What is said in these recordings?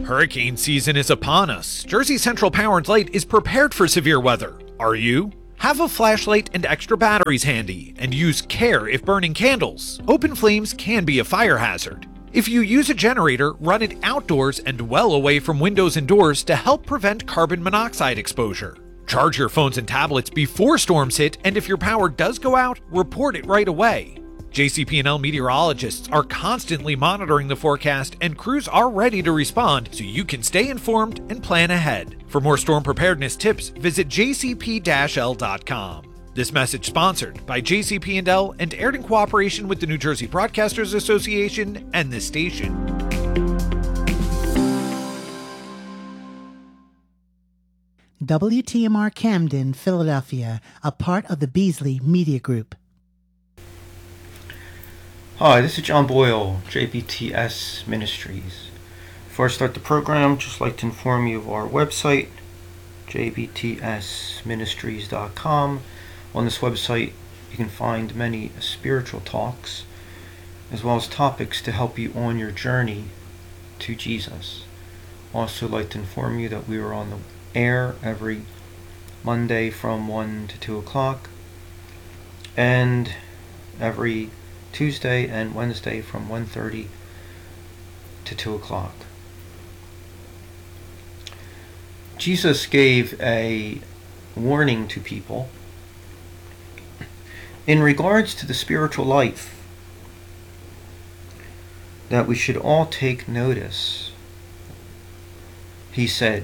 Hurricane season is upon us. Jersey Central Power and Light is prepared for severe weather. Are you? Have a flashlight and extra batteries handy, and use care if burning candles. Open flames can be a fire hazard. If you use a generator, run it outdoors and well away from windows and doors to help prevent carbon monoxide exposure. Charge your phones and tablets before storms hit, and if your power does go out, report it right away. JCP&L meteorologists are constantly monitoring the forecast, and crews are ready to respond so you can stay informed and plan ahead. For more storm preparedness tips, visit jcp-l.com. This message sponsored by JCP&L and aired in cooperation with the New Jersey Broadcasters Association and this station. WTMR Camden, Philadelphia, a part of the Beasley Media Group. Hi, this is John Boyle, JBTS Ministries. Before I start the program, I'd just like to inform you of our website, jbtsministries.com. On this website, you can find many spiritual talks, as well as topics to help you on your journey to Jesus. Also, I'd like to inform you that we are on the air every Monday from 1 to 2 o'clock, and every Tuesday and Wednesday from 1:30 to 2 o'clock. Jesus gave a warning to people in regards to the spiritual life that we should all take notice. He said,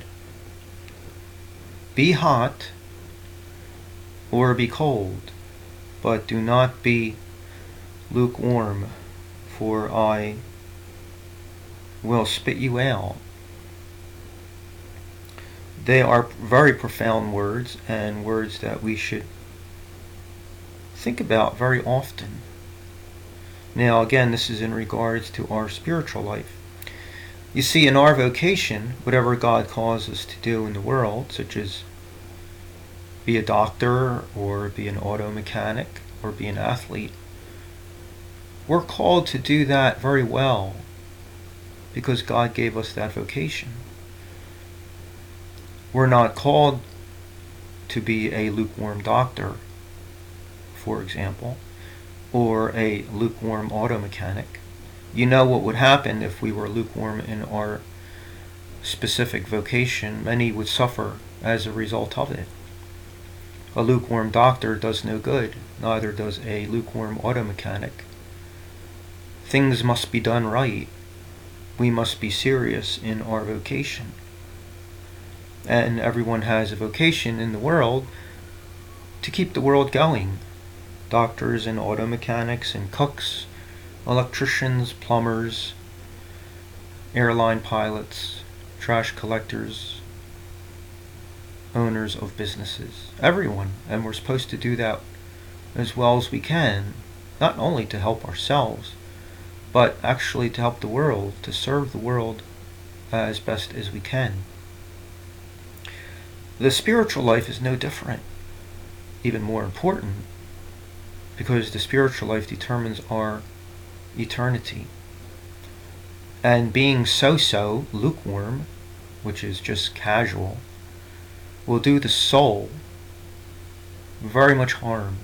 "Be hot or be cold, but do not be lukewarm, for I will spit you out." They are very profound words, and words that we should think about very often. Now, again, this is in regards to our spiritual life. You see, in our vocation, whatever God calls us to do in the world, such as be a doctor, or be an auto mechanic, or be an athlete, we're called to do that very well because God gave us that vocation. We're not called to be a lukewarm doctor, for example, or a lukewarm auto mechanic. You know what would happen if we were lukewarm in our specific vocation. Many would suffer as a result of it. A lukewarm doctor does no good, neither does a lukewarm auto mechanic. Things must be done right. We must be serious in our vocation. And everyone has a vocation in the world to keep the world going. Doctors and auto mechanics and cooks, electricians, plumbers, airline pilots, trash collectors, owners of businesses. Everyone. And we're supposed to do that as well as we can, not only to help ourselves, but actually to help the world, to serve the world as best as we can. The spiritual life is no different, even more important, because the spiritual life determines our eternity. And being so-so, lukewarm, which is just casual, will do the soul very much harm.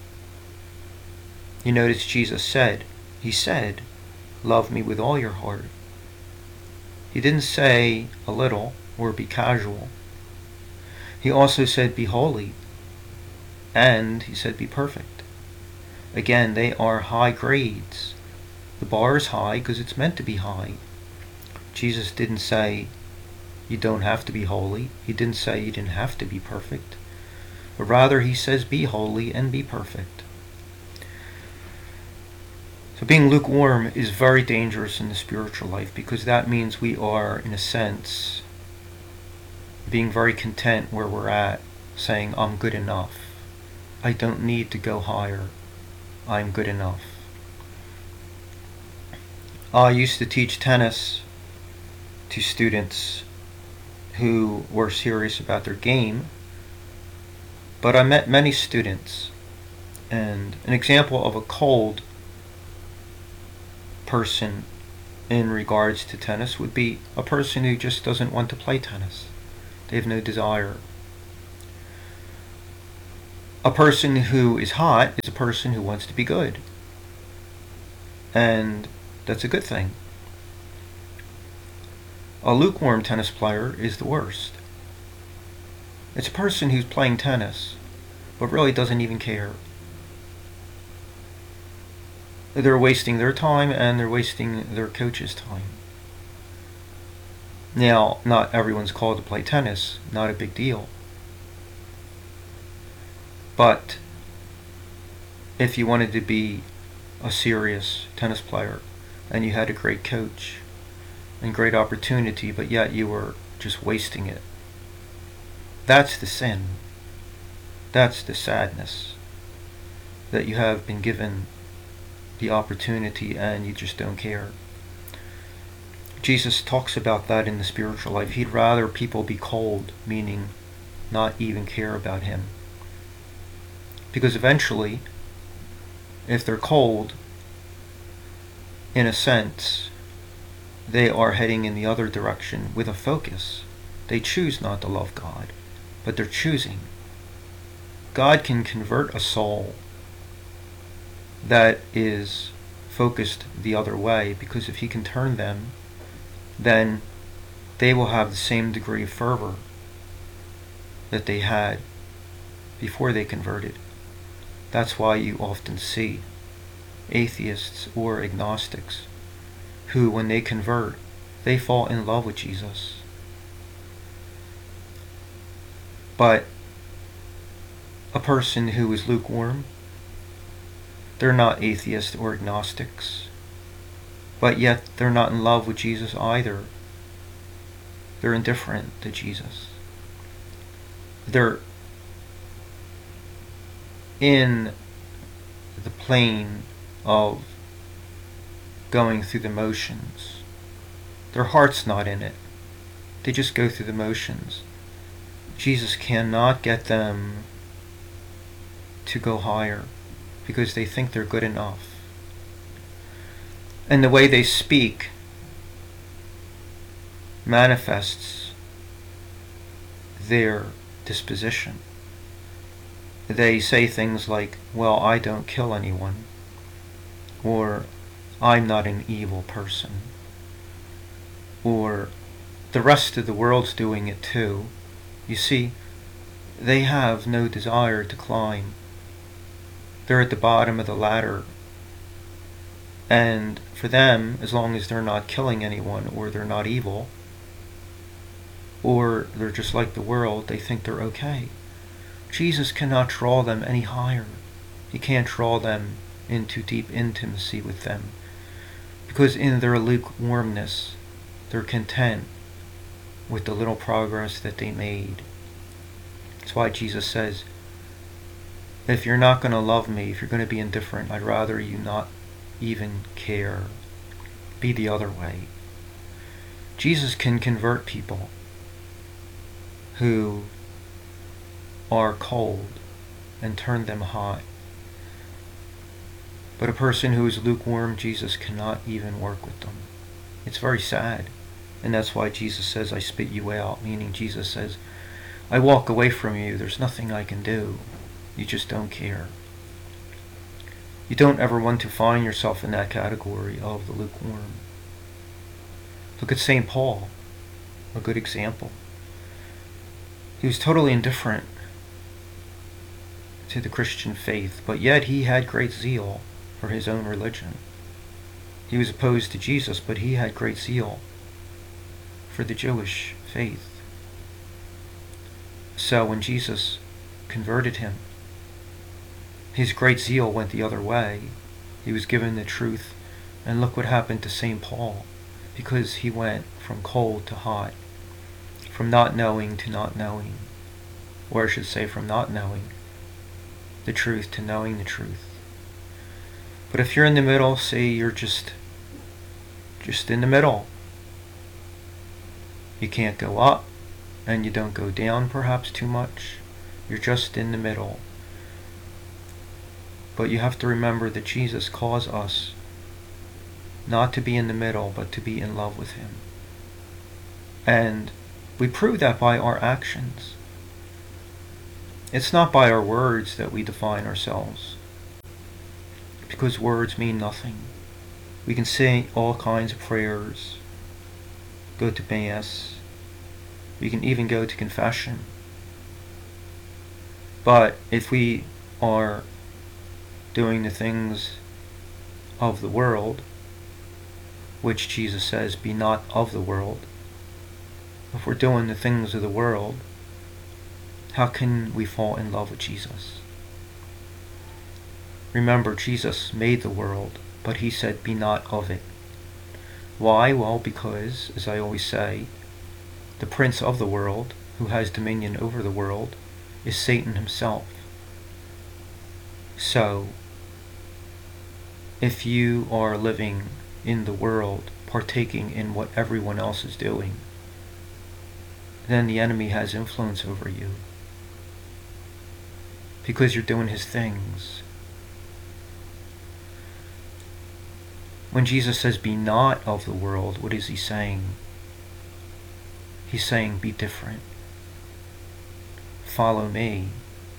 You notice Jesus said, He said, "Love me with all your heart." He didn't say a little or be casual. He also said, "Be holy," and he said, "Be perfect." Again, they are high grades. The bar is high because it's meant to be high. Jesus didn't say you don't have to be holy. He didn't say you didn't have to be perfect. But rather he says be holy and be perfect. So being lukewarm is very dangerous in the spiritual life, because that means we are, in a sense, being very content where we're at, saying, "I'm good enough. I don't need to go higher. I'm good enough." I used to teach tennis to students who were serious about their game, but I met many students, and an example of a cold person in regards to tennis would be a person who just doesn't want to play tennis. They have no desire. A person who is hot is a person who wants to be good. And that's a good thing. A lukewarm tennis player is the worst. It's a person who's playing tennis, but really doesn't even care. They're wasting their time and they're wasting their coach's time. Now, not everyone's called to play tennis, not a big deal. But if you wanted to be a serious tennis player and you had a great coach and great opportunity, but yet you were just wasting it, that's the sin. That's the sadness, that you have been given the opportunity and you just don't care. Jesus talks about that in the spiritual life. He'd rather people be cold, meaning not even care about him. Because eventually, if they're cold, in a sense, they are heading in the other direction with a focus. They choose not to love God, but they're choosing. God can convert a soul that is focused the other way, because if he can turn them, then they will have the same degree of fervor that they had before they converted. That's why you often see atheists or agnostics who, when they convert, they fall in love with Jesus. But a person who is lukewarm, they're not atheists or agnostics, but yet they're not in love with Jesus either. They're indifferent to Jesus. They're in the plane of going through the motions. Their heart's not in it. They just go through the motions. Jesus cannot get them to go higher because they think they're good enough. And the way they speak manifests their disposition. They say things like, well, I don't kill anyone, or I'm not an evil person, or the rest of the world's doing it too. You see, they have no desire to climb. They're at the bottom of the ladder. And for them, as long as they're not killing anyone, or they're not evil, or they're just like the world, they think they're okay. Jesus cannot draw them any higher. He can't draw them into deep intimacy with them, because in their lukewarmness, they're content with the little progress that they made. That's why Jesus says, if you're not going to love me, if you're going to be indifferent, I'd rather you not even care. Be the other way. Jesus can convert people who are cold and turn them hot. But a person who is lukewarm, Jesus cannot even work with them. It's very sad. And that's why Jesus says, I spit you out, meaning Jesus says, I walk away from you, there's nothing I can do. You just don't care. You don't ever want to find yourself in that category of the lukewarm. Look at St. Paul, a good example. He was totally indifferent to the Christian faith, but yet he had great zeal for his own religion. He was opposed to Jesus, but he had great zeal for the Jewish faith. So when Jesus converted him, his great zeal went the other way. He was given the truth, and look what happened to St. Paul, because he went from cold to hot, from not knowing to not knowing, or I should say from not knowing the truth to knowing the truth. But if you're in the middle, say you're just in the middle. You can't go up, and you don't go down perhaps too much. You're just in the middle. But you have to remember that Jesus calls us not to be in the middle, but to be in love with him. And we prove that by our actions. It's not by our words that we define ourselves, because words mean nothing. We can say all kinds of prayers, go to Mass, we can even go to confession. But if we are doing the things of the world, which Jesus says, be not of the world, if we're doing the things of the world, how can we fall in love with Jesus? Remember, Jesus made the world, but he said, be not of it. Why? Well, because, as I always say, the prince of the world, who has dominion over the world, is Satan himself. So, if you are living in the world, partaking in what everyone else is doing, then the enemy has influence over you, because you're doing his things. When Jesus says, be not of the world, what is he saying? He's saying, be different. Follow me.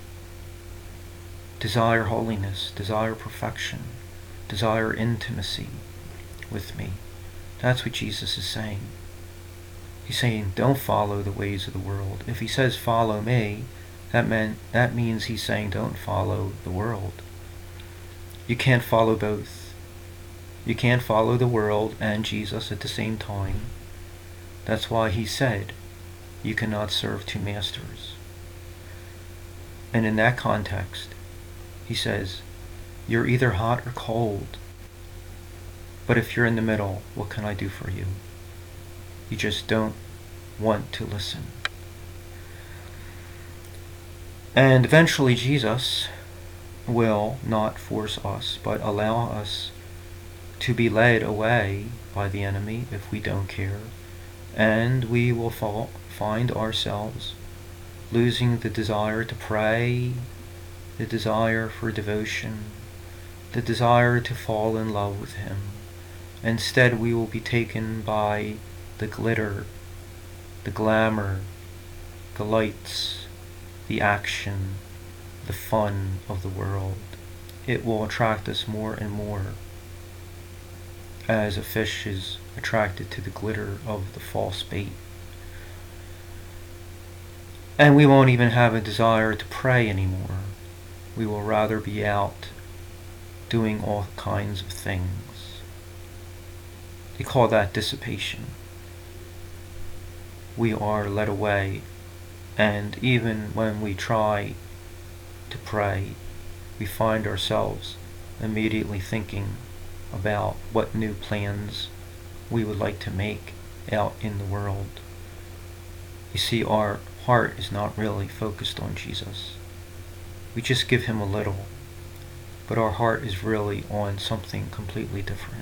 Desire holiness, desire perfection, desire intimacy with me. That's what Jesus is saying. He's saying, don't follow the ways of the world. If he says, follow me, that means he's saying, don't follow the world. You can't follow both. You can't follow the world and Jesus at the same time. That's why he said, you cannot serve two masters. And in that context, he says, you're either hot or cold. But if you're in the middle, what can I do for you? You just don't want to listen. And eventually Jesus will not force us, but allow us to be led away by the enemy if we don't care. And we will find ourselves losing the desire to pray, the desire for devotion, the desire to fall in love with him. Instead, we will be taken by the glitter, the glamour, the lights, the action, the fun of the world. It will attract us more and more, as a fish is attracted to the glitter of the false bait. And we won't even have a desire to pray anymore. We will rather be out doing all kinds of things. They call that dissipation. We are led away, and even when we try to pray, we find ourselves immediately thinking about what new plans we would like to make out in the world. You see, our heart is not really focused on Jesus. We just give him a little, but our heart is really on something completely different.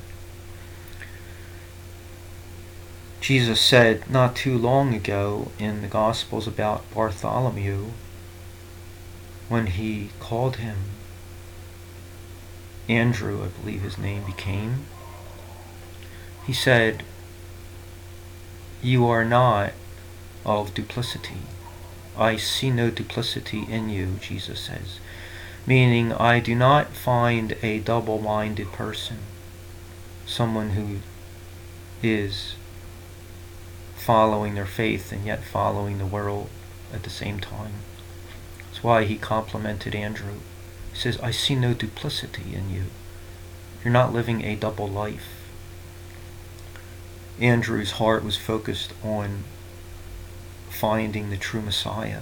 Jesus said not too long ago in the Gospels about Bartholomew, when he called him, Andrew, I believe his name became, he said, you are not of duplicity. I see no duplicity in you, Jesus says. Meaning, I do not find a double-minded person, someone who is following their faith and yet following the world at the same time. That's why he complimented Andrew. He says, I see no duplicity in you. You're not living a double life. Andrew's heart was focused on finding the true Messiah.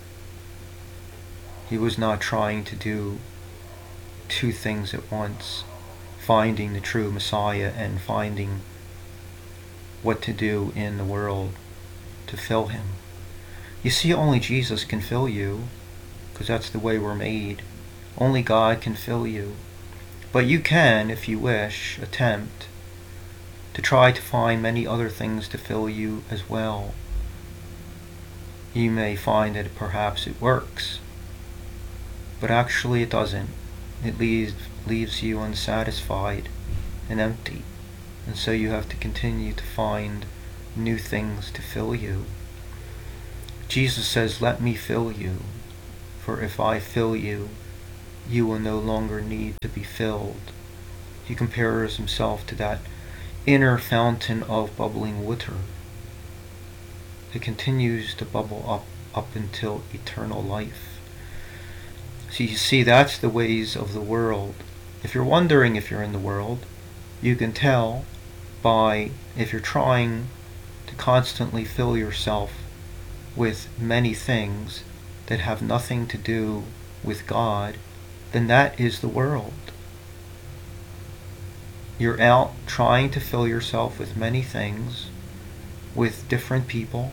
He was not trying to do two things at once, finding the true Messiah and finding what to do in the world to fill him. You see, only Jesus can fill you, because that's the way we're made. Only God can fill you. But you can, if you wish, attempt to try to find many other things to fill you as well. You may find that perhaps it works, but actually it doesn't. It leaves you unsatisfied and empty. And so you have to continue to find new things to fill you. Jesus says, "Let me fill you, for if I fill you, you will no longer need to be filled." He compares himself to that inner fountain of bubbling water that continues to bubble up until eternal life. So you see, that's the ways of the world. If you're wondering if you're in the world, you can tell by if you're trying to constantly fill yourself with many things that have nothing to do with God, then that is the world. You're out trying to fill yourself with many things, with different people,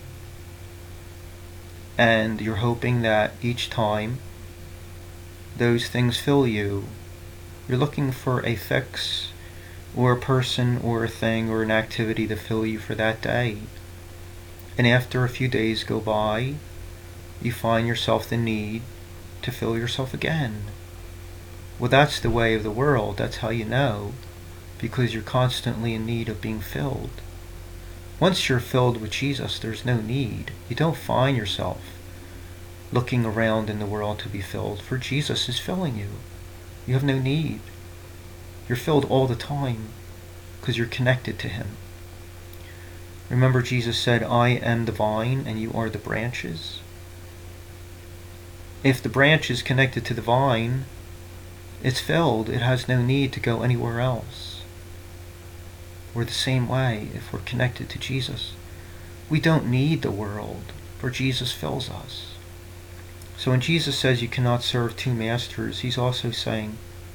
and you're hoping that each time those things fill you, you're looking for a fix or a person or a thing or an activity to fill you for that day. And after a few days go by, you find yourself the need to fill yourself again. Well, that's the way of the world. That's how you know, because you're constantly in need of being filled. Once you're filled with Jesus, there's no need. You don't find yourself looking around in the world to be filled, for Jesus is filling you. You have no need. You're filled all the time because you're connected to Him. Remember, Jesus said, "I am the vine and you are the branches." If the branch is connected to the vine, it's filled. It has no need to go anywhere else. We're the same way if we're connected to Jesus. We don't need the world, for Jesus fills us. So when Jesus says you cannot serve two masters, He's also saying,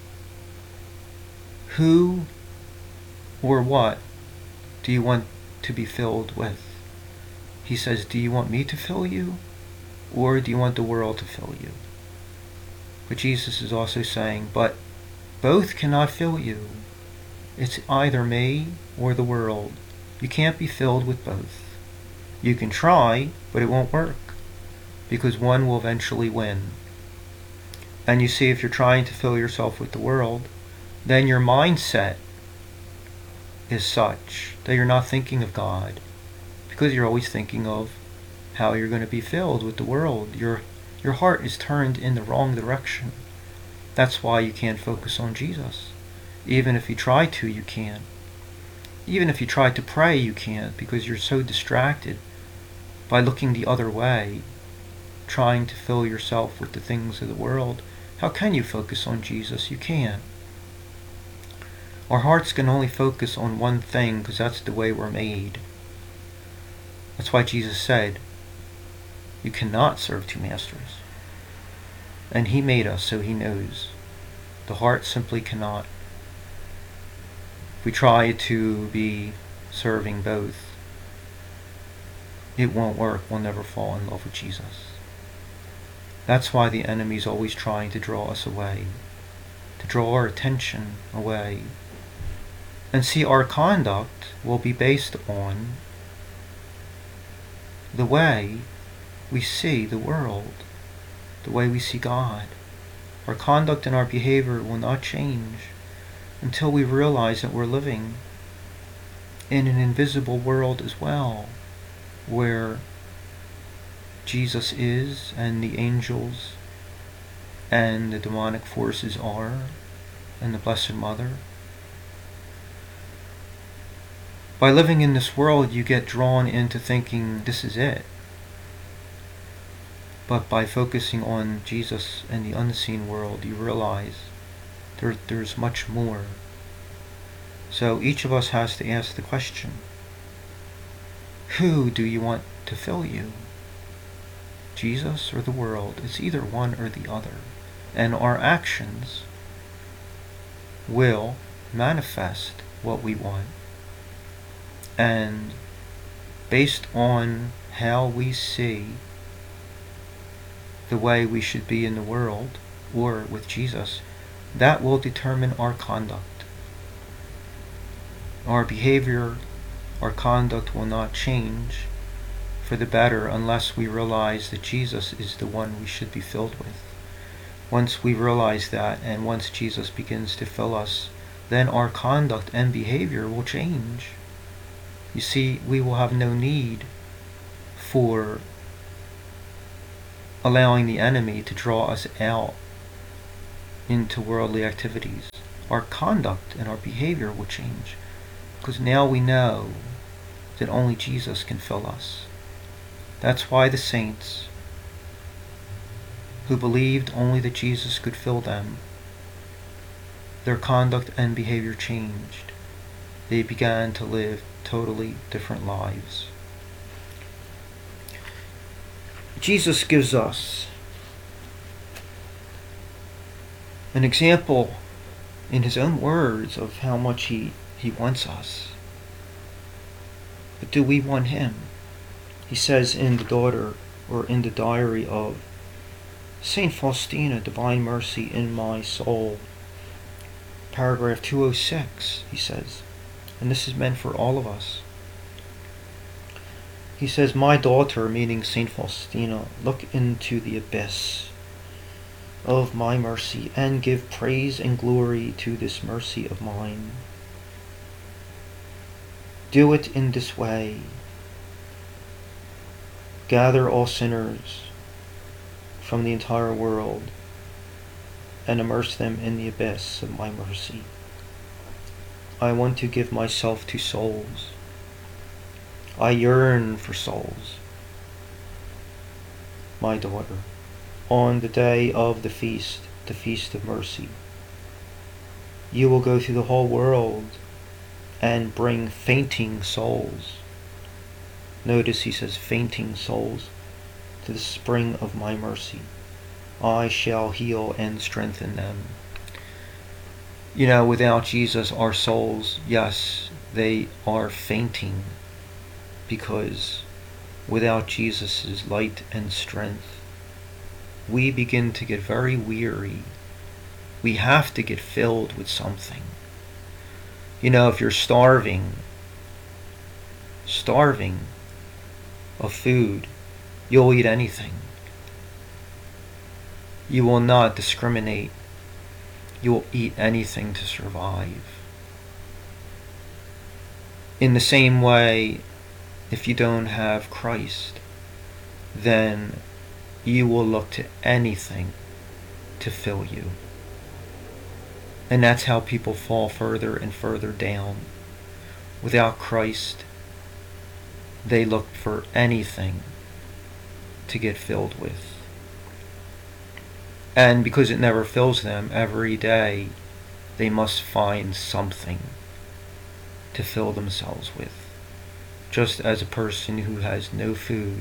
who or what do you want to be filled with? He says, do you want me to fill you, or do you want the world to fill you? But Jesus is also saying, but both cannot fill you. It's either me or the world. You can't be filled with both. You can try, but it won't work, because one will eventually win. And you see, if you're trying to fill yourself with the world, then your mindset is such that you're not thinking of God, because you're always thinking of how you're going to be filled with the world. Your heart is turned in the wrong direction. That's why you can't focus on Jesus. Even if you try to, you can't. Even if you try to pray, you can't, because you're so distracted by looking the other way, trying to fill yourself with the things of the world. How can you focus on Jesus? You can't. Our hearts can only focus on one thing because that's the way we're made. That's why Jesus said, you cannot serve two masters. And He made us, so He knows. The heart simply cannot. If we try to be serving both, it won't work. We'll never fall in love with Jesus. That's why the enemy's always trying to draw us away, to draw our attention away. And see, our conduct will be based on the way we see the world, the way we see God. Our conduct and our behavior will not change until we realize that we're living in an invisible world as well, where Jesus is, and the angels and the demonic forces are, and the Blessed Mother. By living in this world, you get drawn into thinking this is it. But by focusing on Jesus and the unseen world, you realize there's much more. So each of us has to ask the question, who do you want to fill you? Jesus or the world? It's either one or the other. And our actions will manifest what we want. And based on how we see the way we should be in the world or with Jesus, that will determine our conduct. Our behavior, our conduct will not change for the better unless we realize that Jesus is the one we should be filled with. Once we realize that, and once Jesus begins to fill us then our conduct and behavior will change. You see, we will have no need for allowing the enemy to draw us out into worldly activities. Our conduct and our behavior will change, because now we know that only Jesus can fill us. That's why the saints who believed only that Jesus could fill them, their conduct and behavior changed. They began to live totally different lives. Jesus gives us an example in his own words of how much he wants us. But do we want him? He says in the diary of Saint Faustina, Divine Mercy in My Soul, paragraph 206, he says, and this is meant for all of us. He says, "My daughter," meaning Saint Faustina, "look into the abyss of my mercy and give praise and glory to this mercy of mine. Do it in this way. Gather all sinners from the entire world and immerse them in the abyss of my mercy. I want to give myself to souls. I yearn for souls. My daughter, on the day of the feast of mercy, you will go through the whole world and bring fainting souls." Notice he says fainting souls, "to the spring of my mercy. I shall heal and strengthen them." You know, without Jesus, our souls, yes, they are fainting, because without Jesus' light and strength, we begin to get very weary. We have to get filled with something. You know, if you're starving of food, you'll eat anything. You will not discriminate. You will eat anything to survive. In the same way, if you don't have Christ, then you will look to anything to fill you. And that's how people fall further and further down. Without Christ, they look for anything to get filled with. And because it never fills them, every day they must find something to fill themselves with. Just as a person who has no food,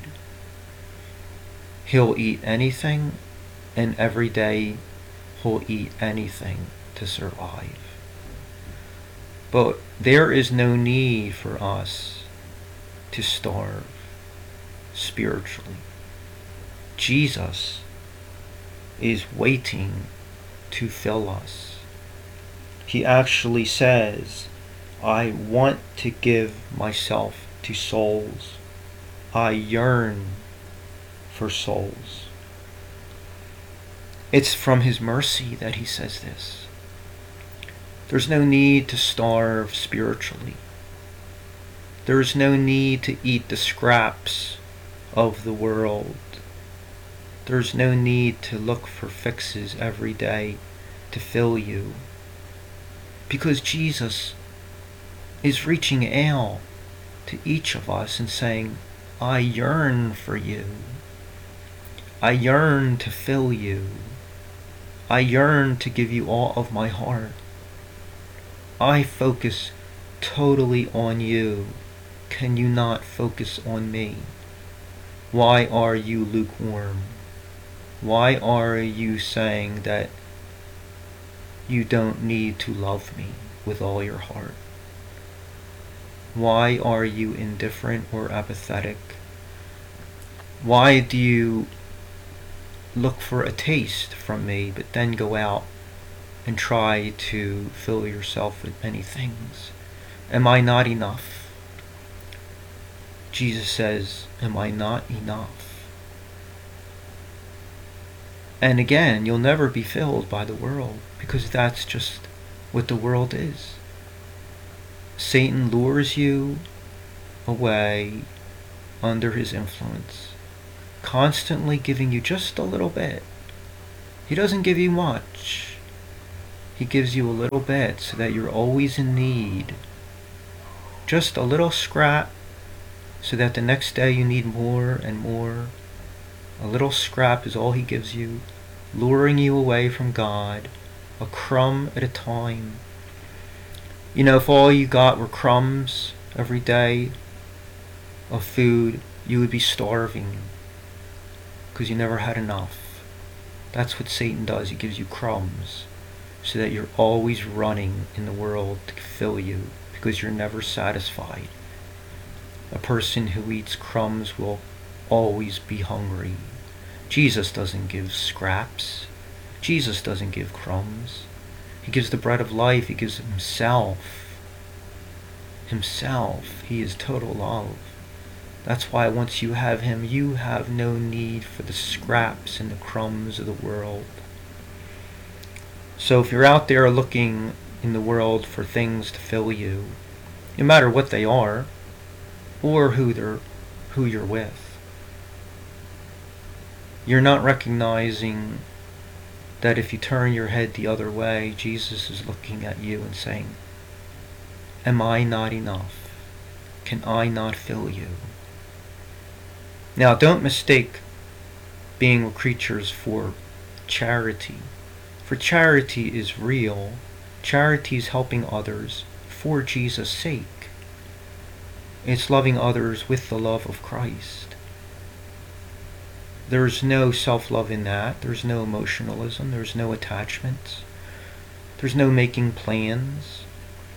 he'll eat anything, and every day he'll eat anything to survive. But there is no need for us to starve spiritually. Jesus is waiting to fill us. He actually says, "I want to give myself to souls. I yearn for souls." It's from his mercy that he says this. There's no need to starve spiritually. There's no need to eat the scraps of the world. There's no need to look for fixes every day to fill you, because Jesus is reaching out to each of us and saying, "I yearn for you. I yearn to fill you. I yearn to give you all of my heart. I focus totally on you. Can you not focus on me? Why are you lukewarm? Why are you saying that you don't need to love me with all your heart? Why are you indifferent or apathetic? Why do you look for a taste from me, but then go out and try to fill yourself with many things? Am I not enough?" Jesus says, "Am I not enough?" And again, you'll never be filled by the world, because that's just what the world is. Satan lures you away under his influence, constantly giving you just a little bit. He doesn't give you much. He gives you a little bit so that you're always in need. Just a little scrap so that the next day you need more and more. A little scrap is all he gives you, luring you away from God, a crumb at a time. You know, if all you got were crumbs every day of food, you would be starving because you never had enough. That's what Satan does. He gives you crumbs so that you're always running in the world to fill you because you're never satisfied. A person who eats crumbs will always be hungry. Jesus doesn't give scraps. Jesus doesn't give crumbs. He gives the bread of life. He gives himself. Himself. He is total love. That's why once you have him, you have no need for the scraps and the crumbs of the world. So if you're out there looking in the world for things to fill you, no matter what they are, or who you're with, you're not recognizing that if you turn your head the other way, Jesus is looking at you and saying, am I not enough? Can I not fill you? Now, don't mistake being with creatures for charity. For charity is real. Charity is helping others for Jesus' sake. It's loving others with the love of Christ. There's no self-love in that. There's no emotionalism. There's no attachment. There's no making plans.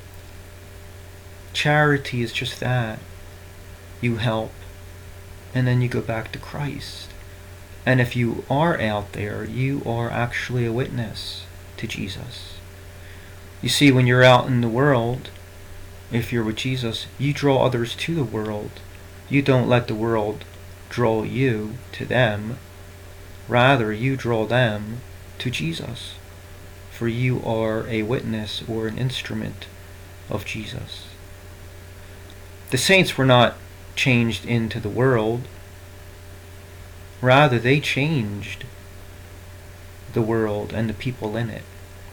Charity is just that. You help, and then you go back to Christ. And if you are out there, you are actually a witness to Jesus. You see, when you're out in the world, if you're with Jesus, you draw others to the world. You don't let the world draw you to them. Rather, you draw them to Jesus. For you are a witness or an instrument of Jesus. The saints were not changed into the world. Rather, they changed the world and the people in it.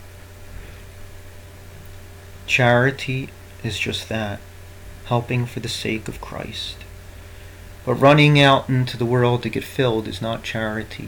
Charity is just that, helping for the sake of Christ. But running out into the world to get filled is not charity.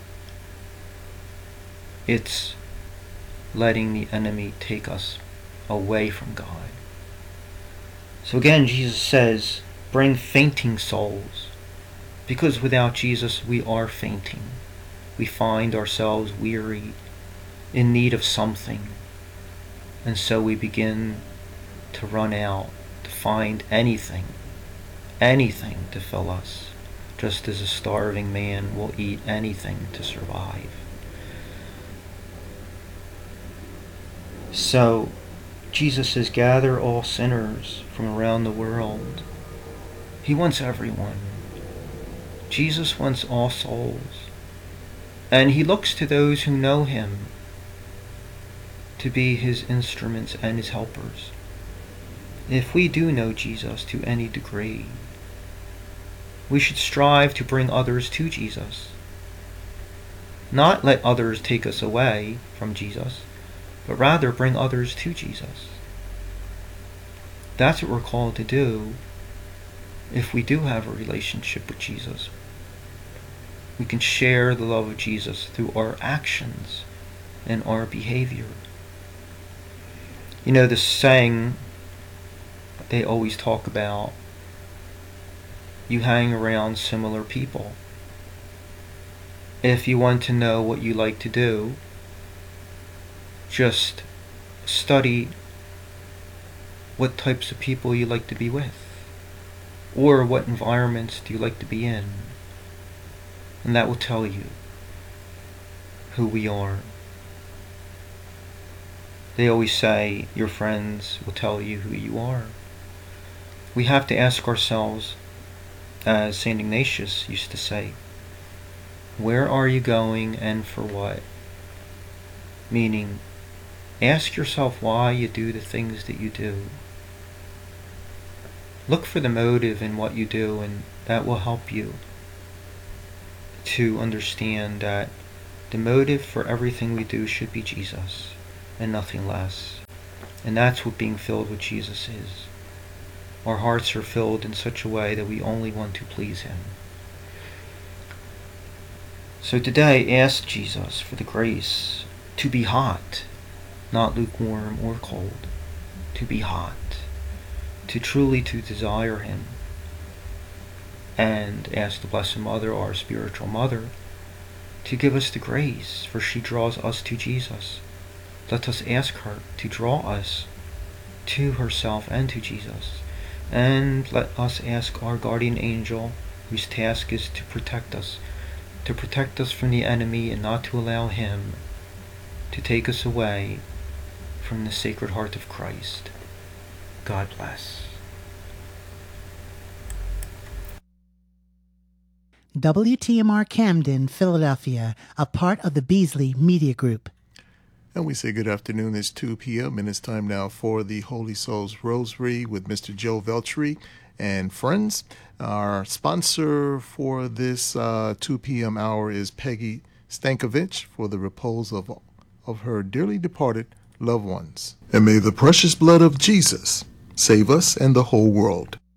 It's letting the enemy take us away from God. So again, Jesus says, bring fainting souls. Because without Jesus, we are fainting. We find ourselves weary, in need of something. And so we begin to run out, to find anything to fill us, just as a starving man will eat anything to survive. So, Jesus says, gather all sinners from around the world. He wants everyone. Jesus wants all souls. And he looks to those who know him to be his instruments and his helpers. If we do know Jesus to any degree, we should strive to bring others to Jesus. Not let others take us away from Jesus, but rather bring others to Jesus. That's what we're called to do if we do have a relationship with Jesus. We can share the love of Jesus through our actions and our behavior. You know, the saying they always talk about, you hang around similar people. If you want to know what you like to do, just study what types of people you like to be with, or what environments do you like to be in, and that will tell you who we are. They always say your friends will tell you who you are. We have to ask ourselves, as St. Ignatius used to say, where are you going and for what? Meaning, Ask yourself why you do the things that you do. Look for the motive in what you do, and that will help you to understand that the motive for everything we do should be Jesus and nothing less. And that's what being filled with Jesus is. Our hearts are filled in such a way that we only want to please Him. So today, ask Jesus for the grace to be hot, not lukewarm or cold, to be hot, to truly to desire Him. And ask the Blessed Mother, our spiritual mother, to give us the grace, for she draws us to Jesus. Let us ask her to draw us to herself and to Jesus. And let us ask our guardian angel, whose task is to protect us from the enemy and not to allow him to take us away from the Sacred Heart of Christ. God bless. WTMR Camden, Philadelphia, a part of the Beasley Media Group. And we say good afternoon. It's 2 p.m. and it's time now for the Holy Souls Rosary with Mr. Joe Veltri and friends. Our sponsor for this 2 p.m. hour is Peggy Stankovich for the repose of her dearly departed loved ones. And may the precious blood of Jesus save us and the whole world.